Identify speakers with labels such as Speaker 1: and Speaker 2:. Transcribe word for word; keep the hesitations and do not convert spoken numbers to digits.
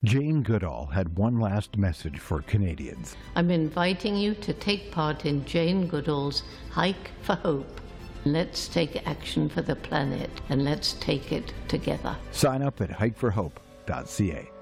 Speaker 1: Jane Goodall had one last message for Canadians.
Speaker 2: I'm inviting you to take part in Jane Goodall's Hike for Hope. Let's take action for the planet, and let's take it together.
Speaker 1: Sign up at hike for hope dot c a.